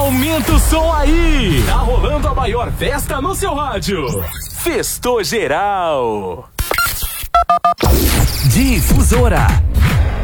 Aumenta o som aí! Tá rolando a maior festa no seu rádio. Festou Geral. Difusora.